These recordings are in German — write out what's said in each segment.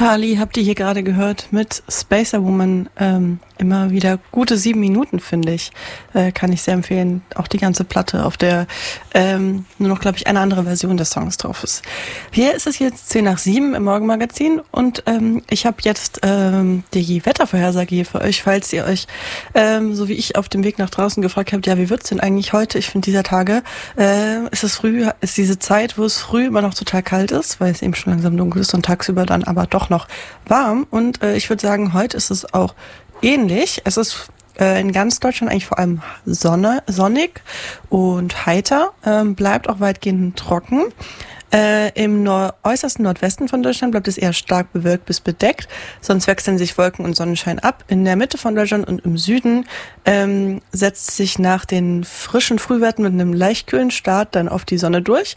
Charlie habt ihr hier gerade gehört mit Spacer Woman. Immer wieder gute 7 Minuten, finde ich. Kann ich sehr empfehlen. Auch die ganze Platte, auf der nur noch, glaube ich, eine andere Version des Songs drauf ist. Hier ist es jetzt 10 nach 7 im Morgenmagazin und ich habe jetzt die Wettervorhersage hier für euch, falls ihr euch, so wie ich, auf dem Weg nach draußen gefragt habt, ja, wie wird's denn eigentlich heute? Ich finde, dieser Tage ist es früh, ist diese Zeit, wo es früh immer noch total kalt ist, weil es eben schon langsam dunkel ist und tagsüber dann aber doch noch warm. Und ich würde sagen, heute ist es auch ähnlich. Es ist in ganz Deutschland eigentlich vor allem sonnig und heiter, bleibt auch weitgehend trocken. Im äußersten Nordwesten von Deutschland bleibt es eher stark bewölkt bis bedeckt, sonst wechseln sich Wolken und Sonnenschein ab. In der Mitte von Deutschland und im Süden setzt sich nach den frischen Frühwerten mit einem leicht kühlen Start dann auf die Sonne durch.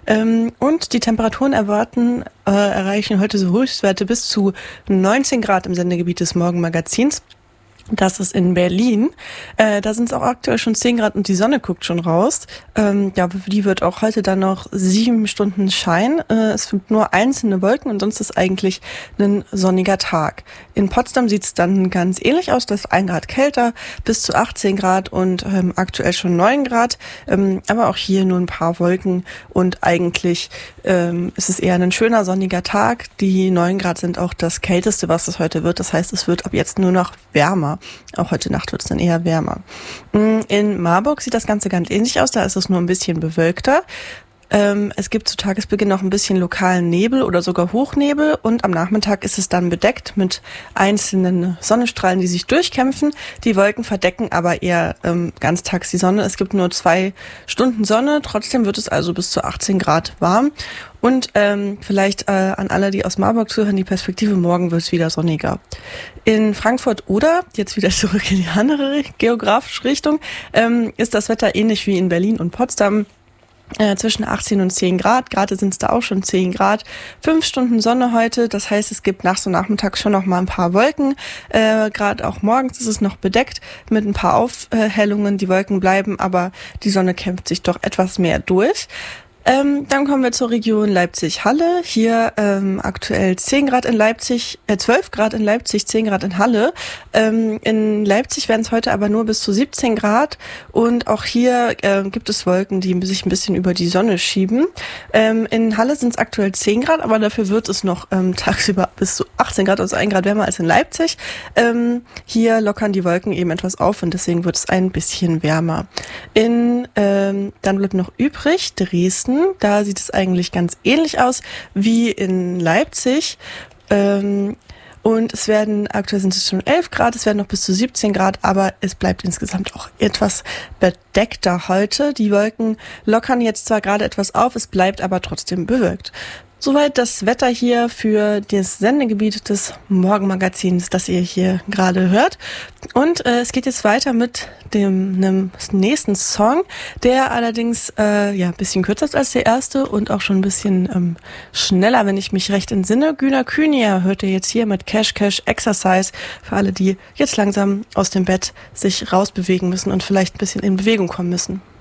Und die Temperaturen erreichen heute so Höchstwerte bis zu 19 Grad im Sendegebiet des Morgenmagazins. Das ist in Berlin. Da sind es auch aktuell schon 10 Grad und die Sonne guckt schon raus. Die wird auch heute dann noch 7 Stunden scheinen. Es sind nur einzelne Wolken und sonst ist eigentlich ein sonniger Tag. In Potsdam sieht es dann ganz ähnlich aus. Das ist 1 Grad kälter, bis zu 18 Grad und aktuell schon 9 Grad. Aber auch hier nur ein paar Wolken und eigentlich ist es eher ein schöner sonniger Tag. Die 9 Grad sind auch das Kälteste, was es heute wird. Das heißt, es wird ab jetzt nur noch wärmer. Auch heute Nacht wird es dann eher wärmer. In Marburg sieht das Ganze ganz ähnlich aus. Da ist es nur ein bisschen bewölkter. Es gibt zu Tagesbeginn noch ein bisschen lokalen Nebel oder sogar Hochnebel und am Nachmittag ist es dann bedeckt mit einzelnen Sonnenstrahlen, die sich durchkämpfen. Die Wolken verdecken aber eher ganztags die Sonne. Es gibt nur 2 Stunden Sonne, trotzdem wird es also bis zu 18 Grad warm. Und vielleicht an alle, die aus Marburg zuhören, die Perspektive, morgen wird es wieder sonniger. In Frankfurt oder, jetzt wieder zurück in die andere geografische Richtung, ist das Wetter ähnlich wie in Berlin und Potsdam. Zwischen 18 und 10 Grad, gerade sind es da auch schon 10 Grad, 5 Stunden Sonne heute, das heißt, es gibt nachts und nachmittags schon noch mal ein paar Wolken, gerade auch morgens ist es noch bedeckt mit ein paar Aufhellungen, die Wolken bleiben, aber die Sonne kämpft sich doch etwas mehr durch. Dann kommen wir zur Region Leipzig-Halle. Hier aktuell 10 Grad in Leipzig, 12 Grad in Leipzig, 10 Grad in Halle. In Leipzig werden es heute aber nur bis zu 17 Grad. Und auch hier gibt es Wolken, die sich ein bisschen über die Sonne schieben. In Halle sind es aktuell 10 Grad, aber dafür wird es noch tagsüber bis zu 18 Grad, also 1 Grad wärmer als in Leipzig. Hier lockern die Wolken eben etwas auf und deswegen wird es ein bisschen wärmer. Dann bleibt noch übrig Dresden. Da sieht es eigentlich ganz ähnlich aus wie in Leipzig. Und aktuell sind es schon 11 Grad, es werden noch bis zu 17 Grad, aber es bleibt insgesamt auch etwas bedeckter heute. Die Wolken lockern jetzt zwar gerade etwas auf, es bleibt aber trotzdem bewölkt. Soweit das Wetter hier für das Sendegebiet des Morgenmagazins, das ihr hier gerade hört. Und es geht jetzt weiter mit dem nächsten Song, der allerdings ein bisschen kürzer ist als der erste und auch schon ein bisschen schneller, wenn ich mich recht entsinne. Güner Kühnier hört ihr jetzt hier mit Cash Cash Exercise für alle, die jetzt langsam aus dem Bett sich rausbewegen müssen und vielleicht ein bisschen in Bewegung kommen müssen.